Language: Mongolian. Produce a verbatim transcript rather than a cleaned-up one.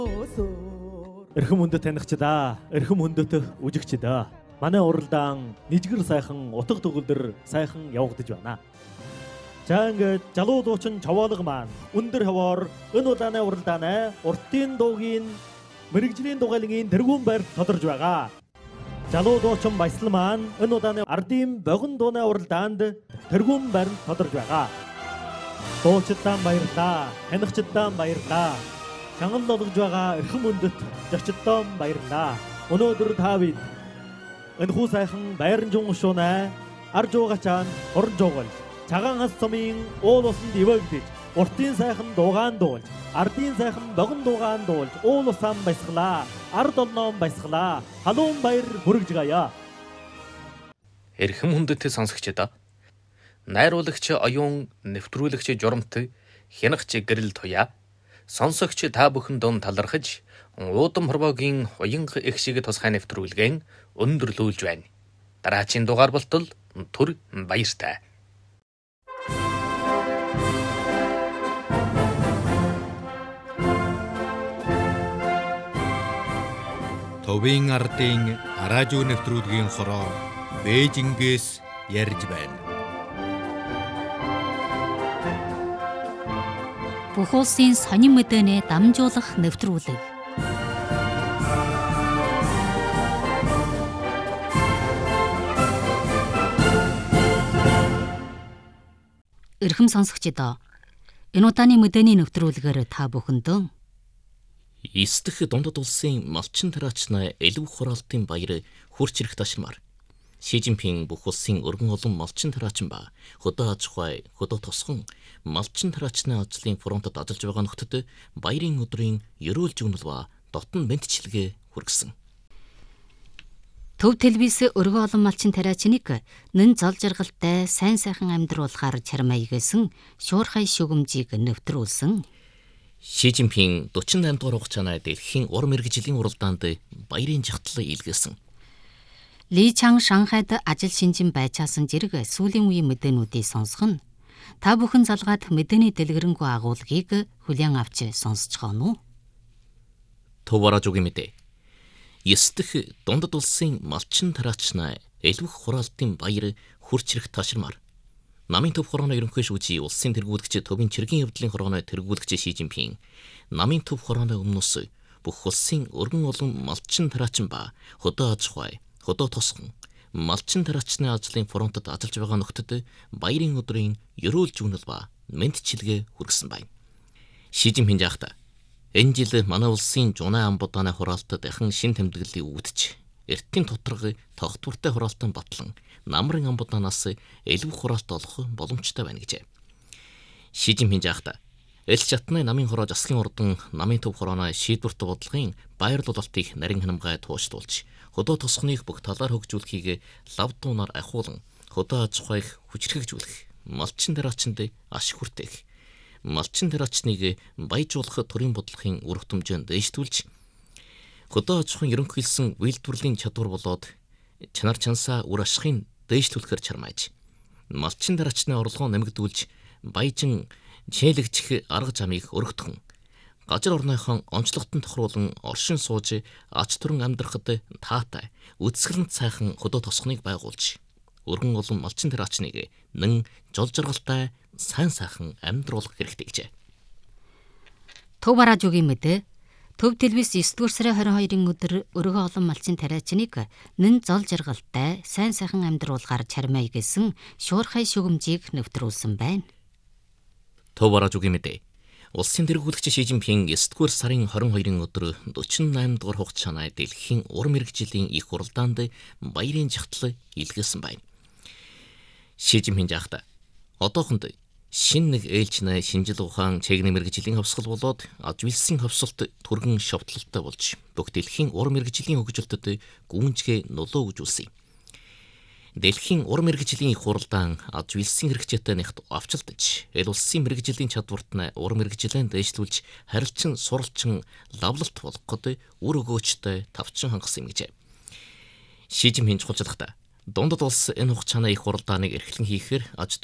Эрхэм хүндэт танигчдаа, эрхэм хүндэт үжигчдаа. Манай уралдаан нэггэр сайхан утга төгөлдөр сайхан явагдаж байна. За ингээд залуу дуучин чавоолга маань өндөр хаваар энэ улааны уралдааны уртын дуугийн мэрэгжлийн дугаалгийн тэргүүн байр тодорж байгаа. Залуу дуучин баясгал маань энэ улааны ардын богино дууны уралдаанд тэргүүн байр тодорж байгаа. Дуучидаа баярлаа, танигчдаа баярлаа. Шангал болгож байгаа эрхэм хүндэт зочдоо баярлаа. Өнөөдөр та бид энэ хүү сайхан байран жун шуунаа арж угачаан орж угал цагаан хас сумын уул усанд ивэгдэж уртын сайхан дуугаан дуулж ардын сайхан богино дуугаан дуулж уул усаан баясгалаа ард олноон баясгалаа халуун баяр хүргэж эрхэм хүндэт сонсогчдоо найруулагч оюун нэвтрүүлэгч журамт хянагч гэрэл туяа сонсогч та бүхэн дунд талархаж уудам хорвоогийн уянга их шиг тусгай нэвтрүүлгэн өндөрлүүлж байна. Дараачийн дугаар болтол түр баяртай. Товын ардын радио нэвтрүүлгийн хороо Бээжингээс ярьж байна. Бүх улсын сонин мэдээний дамжуулах нэвтрүүлэг. Эрхэм сонсогчдоо энэ удааны мэдээний нэвтрүүлгээр та бүхэндөө эс дэх дундад улсын малчин тараачны элв хураалтын баяр хурц ирэх ташмаар Ши Жинпин бүх улсын өргөн олон малчин тараачин ба хөдөө аж ахуй, хөдөө тосгон малчин тараачны ажлын фронтод ажиллаж байгаа нөхдөд баярын өдрийн ерөөл жигнэл ба дотн мэдчилгээ хүргэсэн. Төв телевиз өргөн олон малчин тараачныг нэн зол жаргалтай сайн сайхан амьдруулахаар чармаа игээсэн шуурхай шүгэмжийг нэвтрүүлсэн. Ши Жинпин дөрвөн осем дугаар хугацааны дэлхийн урам мэргэжлийн уралдаанд баярын жагтлал илгээсэн. Ли Чан Шанхайд ажил шинжин байчаасан зэрэг сүүлийн үеийн мэдээнүүдийг сонсох нь та бүхэн залгаад мэдээний дэлгэрэнгүй агуулгыг хүлээн авч сонсож байна уу? Товаражуугийн мэдээ. эс дэх дундад улсын малчин тараачны элвэх хураалтын баяр хурц ирэх ташрамаар намын төв хорооны ерөнхий шүүжийн улсын тэргүүлэгч төвийн чиргийн явдлын хорооны тэргүүлэгч Ши Жинпин намын төв хорооны өмнөөс бүх улсын өргөн олон малчин тараачин ба хөдөө аж ахуй, хөдөө тосгон малчин тараачны ажлын фронтод ажиллаж байгаа нөхдөд баярын өдрийн ерөөл жигнэл ба мэдчилгээ хүргэсэн байна. Ши Жинпин жаахта энэ жил манай улсын жунаа амбудааны хураалтад дахин шин тэмдэглэлийг өгдөж эртний тоторго тогтвортой хураалтан батлан намрын амбудаанаас элв хураалт олох боломжтой байна гэжээ. Ши Жинпин жаахта эл чатны намын хороо засгийн урдан намын төв хорооны шийдвэрт бодлогын баярлуулалтыг нарийн ханамгай тууштуулж хөдөө тосгоныг бүх талаар хөгжүүлэхийг лав дуунаар ахиулан хөдөө аж ахуйг хүчрхэгжүүлэх, малчин тараачинд аш хүртээх, малчин тараачныг баяжуулах төрийн бодлогын үр хөтөмжөнд дэвшүүлж хөдөө аж ахуйн ерөнхийлсөн үйлдвэрлэлийн чадвар болоод чанар чансаа үр ашигын дэвшлүүлэхээр чармааж малчин тараачны орлогоо нэмэгдүүлж баяжин чийлэгчих арга замыг өргөдгөн газар орныхон онцлогтон тохируулан оршин сууж ач түрэн амьдрахад таатай үсгэлэн цайхан хөдөө тосгоныг байгуулж өргөн олон малчин тараачныг нэн жол жаргалтай сайн сайхан амьдруулах хэрэгтэй гэжээ. Төв радиогийн мэдээ. Төв телевиз эс дэх сарын хорин хоёрын өдөр өргөн олон малчин тараачныг нэн зол жаргалтай сайн сайхан амьдруулахаар чармаа игээсэн шуурхай шүгэмжийг нэвтрүүлсэн байна. Төв радиогийн мэдээ. Улсын тэргүүлэгч Ши Жинпин эс дэх сарын хорин хоёрын өдөр дөрвөн осем дугаар хугацааны дэлхийн урам мэргэжлийн их уралдаанд баярын жагтлал илгээсэн байна. Ши Жинпин жаахта одоохонд шин нэг ээлжнэ шинжил ухаан чигний мэргэжлийн хавсгал болоод аж үйлсийн хавсалт түргэн шовтлолтой болж бүх дэлхийн урам мэргэжлийн хөгжилтөд гүнжгээ нөлөө үзүүлсэн. Дэлхийн урам мэргэжлийн их уралдаан аж үйлсийн хэрэгцээтэй нэгт авчилдаж, эл улсын мэргэжлийн чадварт нь урам мэргэжлэн дэвшлүүлж, харилцан суралцсан лавлалт болгоход үр өгөөчтэй тавчин хангасан юм гэжээ. Ши Жинпин чухалчлахта дундад улс энэ хугацааны их уралдааныг эрхлэн хийхээр аж